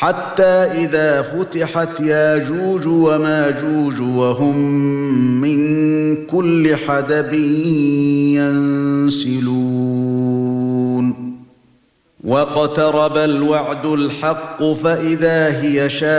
حتى إذا فتحت ياجوج وماجوج وهم من كل حدب ينسلون واقترب الوعد الحق فإذا هي